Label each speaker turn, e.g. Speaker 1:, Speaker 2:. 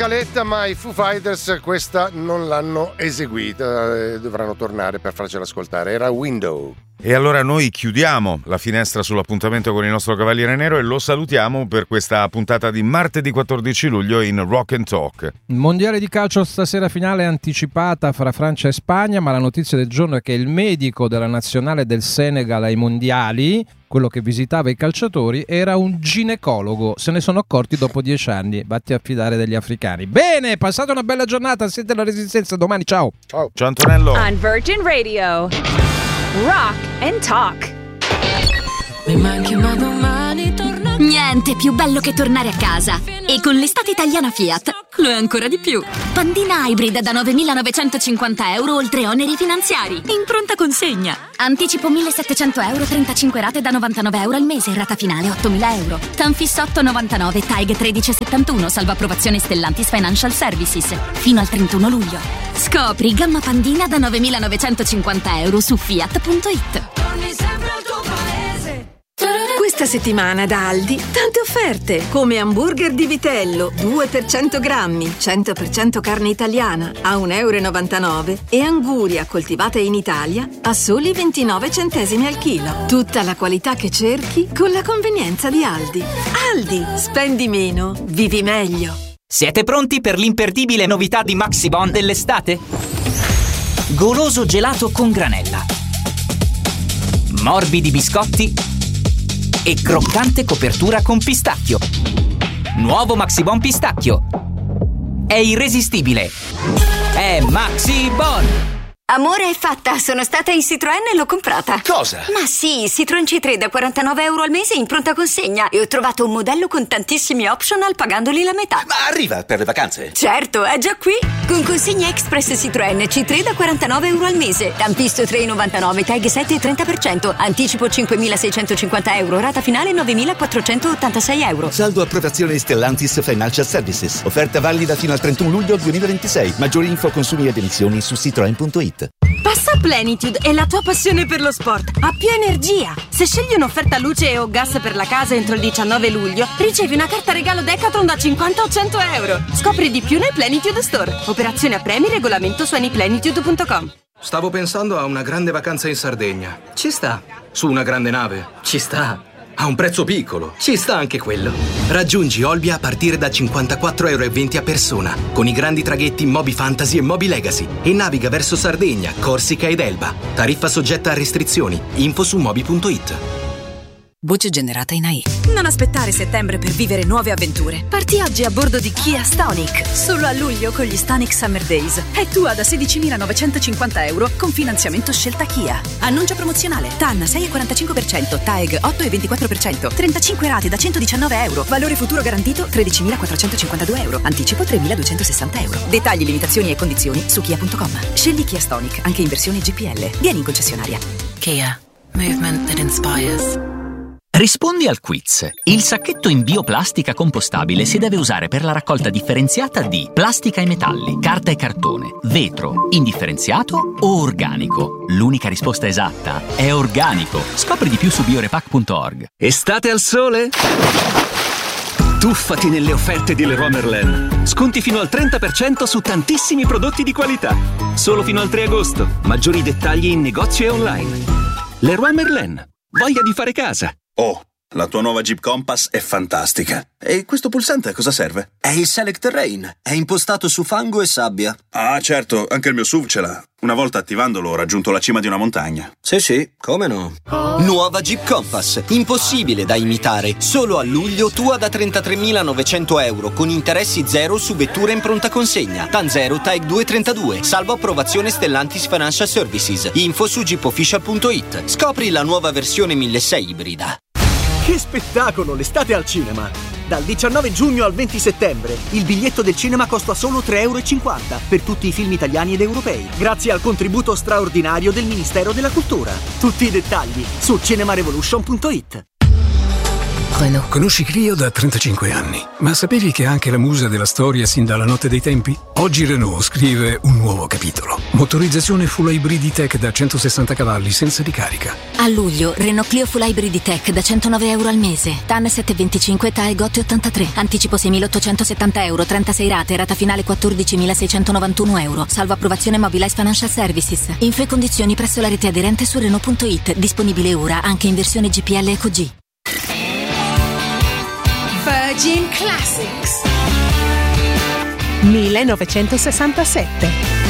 Speaker 1: scaletta, ma i Foo Fighters questa non l'hanno eseguita, dovranno tornare per farcela ascoltare. Era Window.
Speaker 2: E allora noi chiudiamo la finestra sull'appuntamento con il nostro Cavaliere Nero e lo salutiamo per questa puntata di martedì 14 luglio in Rock and Talk.
Speaker 3: Il mondiale di calcio stasera, finale anticipata fra Francia e Spagna, ma la notizia del giorno è che il medico della nazionale del Senegal ai mondiali, quello che visitava i calciatori, era un ginecologo. Se ne sono accorti dopo 10 anni. Vatti a fidare degli africani. Bene, passate una bella giornata. Siete la Resistenza. Domani, ciao.
Speaker 2: Ciao Antonello.
Speaker 4: On Virgin Radio, Rock and Talk.
Speaker 5: Mi manchi ma domani torno.
Speaker 6: Niente più bello che tornare a casa. E con l'estate italiana Fiat lo è ancora di più. Pandina Hybrid da 9.950 euro oltre oneri finanziari. In pronta consegna. Anticipo 1.700 euro, 35 rate da 99 euro al mese. Rata finale 8.000 euro. Tanfis 8,99, TAG 13,71. Salvo approvazione Stellantis Financial Services. Fino al 31 luglio. Scopri gamma Pandina da 9.950 euro su Fiat.it.
Speaker 5: Torni sempre al tuo paese. Questa settimana da Aldi tante offerte, come hamburger di vitello 2 per 100 grammi, 100% carne italiana a 1,99 euro e anguria coltivata in Italia a soli 29 centesimi al chilo. Tutta la qualità che cerchi con la convenienza di Aldi. Aldi, spendi meno, vivi meglio.
Speaker 7: Siete pronti per l'imperdibile novità di Maxibon dell'estate? Goloso gelato con granella, morbidi biscotti e croccante copertura con pistacchio. Nuovo Maxibon pistacchio. È irresistibile. È Maxibon.
Speaker 8: Amore, è fatta. Sono stata in Citroën e l'ho comprata.
Speaker 9: Cosa?
Speaker 8: Ma sì, Citroën C3 da 49 euro al mese in pronta consegna. E ho trovato un modello con tantissimi optional pagandoli la metà.
Speaker 9: Ma arriva per le vacanze?
Speaker 8: Certo, è già qui. Con consegna express Citroën C3 da 49 euro al mese. Tampisto 3,99, tag 7 e 30%. Anticipo 5.650 euro. Rata finale 9.486 euro.
Speaker 10: Saldo approvazione Stellantis Financial Services. Offerta valida fino al 31 luglio 2026. Maggiori info, consumi ed emissioni su Citroen.it.
Speaker 5: Passa Plenitude è la tua passione per lo sport. Ha più energia. Se scegli un'offerta luce o gas per la casa entro il 19 luglio, ricevi una carta regalo Decathlon da 50 o 100 euro. Scopri di più nei Plenitude Store. Operazione a premi, regolamento su anyplenitude.com.
Speaker 11: Stavo pensando a una grande vacanza in Sardegna.
Speaker 7: Ci sta.
Speaker 11: Su una grande nave. Ci sta. A un prezzo piccolo. Ci sta anche quello. Raggiungi Olbia a partire da 54,20 € a persona, con i grandi traghetti Moby Fantasy e Moby Legacy, e naviga verso Sardegna, Corsica ed Elba. Tariffa soggetta a restrizioni. Info su moby.it.
Speaker 12: Voce generata in AI. Non aspettare settembre per vivere nuove avventure. Parti oggi a bordo di Kia Stonic. Solo a luglio con gli Stonic Summer Days. È tua da 16.950 euro con finanziamento scelta Kia. Annuncio promozionale. TAN 6,45%, TAEG 8,24%, 35 rate da 119 euro. Valore futuro garantito 13.452 euro. Anticipo 3.260 euro. Dettagli, limitazioni e condizioni su Kia.com. Scegli Kia Stonic anche in versione GPL. Vieni in concessionaria.
Speaker 13: Kia. Movement that inspires.
Speaker 7: Rispondi al quiz. Il sacchetto in bioplastica compostabile si deve usare per la raccolta differenziata di plastica e metalli, carta e cartone, vetro, indifferenziato o organico. L'unica risposta esatta è organico. Scopri di più su biorepack.org.
Speaker 14: Estate al sole? Tuffati nelle offerte di Leroy Merlin. Sconti fino al 30% su tantissimi prodotti di qualità. Solo fino al 3 agosto. Maggiori dettagli in negozio e online. Leroy Merlin. Voglia di fare casa.
Speaker 9: Oh, la tua nuova Jeep Compass è fantastica. E questo pulsante a cosa serve?
Speaker 15: È il Select Terrain. È impostato su fango e sabbia.
Speaker 9: Ah, certo, anche il mio SUV ce l'ha. Una volta attivandolo ho raggiunto la cima di una montagna.
Speaker 15: Sì, come no? Nuova Jeep Compass. Impossibile da imitare. Solo a luglio tua da 33.900 euro con interessi zero su vetture in pronta consegna. TAN 0, TAEG 232. Salvo approvazione Stellantis Financial Services. Info su jeepofficial.it. Scopri la nuova versione 1600 ibrida.
Speaker 16: Che spettacolo, l'estate al cinema! Dal 19 giugno al 20 settembre il biglietto del cinema costa solo 3,50 euro per tutti i film italiani ed europei, grazie al contributo straordinario del Ministero della Cultura. Tutti i dettagli su cinemarevolution.it.
Speaker 17: Renault.
Speaker 18: Conosci Clio da 35 anni, ma sapevi che è anche la musa della storia sin dalla notte dei tempi? Oggi Renault scrive un nuovo capitolo. Motorizzazione full hybrid e-tech da 160 cavalli senza ricarica.
Speaker 6: A luglio, Renault Clio full hybrid e-tech da €109 al mese. TAN 725, TAE GOT 83. Anticipo €6.870, 36 rate, rata finale €14.691. Salvo approvazione Mobilize Financial Services. Info e condizioni presso la rete aderente su Renault.it. Disponibile ora anche in versione GPL Eco G.
Speaker 19: Virgin Classics 1967.